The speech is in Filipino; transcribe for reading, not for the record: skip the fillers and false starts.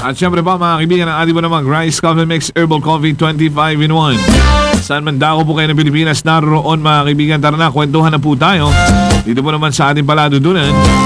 At syempre pa mga kaibigan, ang ating po namang Rice Coffee Mix Herbal Coffee 25 in 1. Saan man dako po kayo ng Pilipinas naroon mga kaibigan, tara na, kwentuhan na po tayo. Dito po naman sa ating paladudunan.